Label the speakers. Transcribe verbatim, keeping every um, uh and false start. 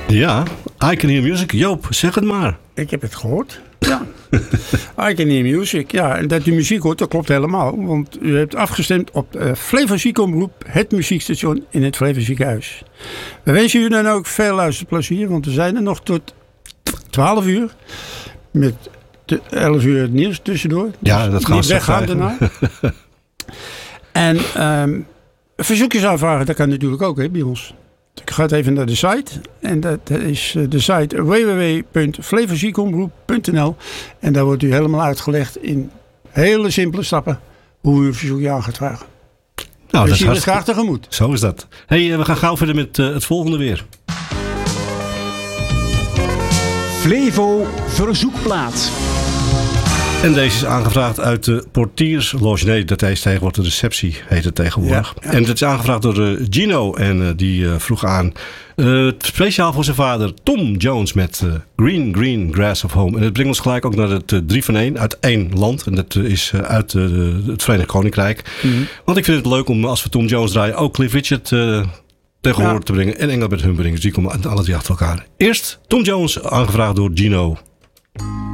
Speaker 1: Ja, I Can Hear Music. Joop, zeg het maar.
Speaker 2: Ik heb het gehoord. Ja. I Can Hear Music. Ja, en dat u muziek hoort, dat klopt helemaal. Want u hebt afgestemd op uh, Flevo Ziekenomroep, het muziekstation in het Flevo Ziekenhuis. We wensen u dan ook veel luisterplezier, want we zijn er nog tot twaalf uur. Met de elf uur het nieuws tussendoor.
Speaker 1: Ja, dat gaan we
Speaker 2: weggaan daarna. En um, verzoekjes aanvragen, dat kan natuurlijk ook hè, bij ons. Ik ga even naar de site. En dat is de site w w w punt flevo ziekenomroep punt n l. En daar wordt u helemaal uitgelegd in hele simpele stappen hoe u een verzoekje aan gaat vragen.
Speaker 1: Nou,
Speaker 2: we
Speaker 1: dat
Speaker 2: zien
Speaker 1: is
Speaker 2: het graag tegemoet.
Speaker 1: Zo is dat. Hey, we gaan gauw verder met uh, het volgende weer.
Speaker 3: Flevo Verzoekplaat.
Speaker 1: En deze is aangevraagd uit de portiersloge. Nee, dat is tegenwoordig de receptie, heet het tegenwoordig. Ja, ja. En dat is aangevraagd door uh, Gino. En uh, die uh, vroeg aan, uh, speciaal voor zijn vader Tom Jones met uh, Green Green Grass of Home. En dat brengt ons gelijk ook naar het uh, drie van één uit één land. En dat uh, is uh, uit uh, het Verenigd Koninkrijk. Mm-hmm. Want ik vind het leuk om, als we Tom Jones draaien, ook Cliff Richard uh, tegen horen ja. te brengen. En Engelbert Humperdinck. Dus die komen alle drie achter elkaar. Eerst Tom Jones, aangevraagd door Gino.